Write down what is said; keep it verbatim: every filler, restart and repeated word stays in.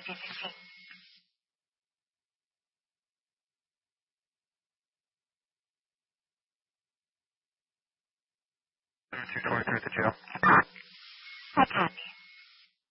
two sixteen. two twenty-three at the jail. I copy.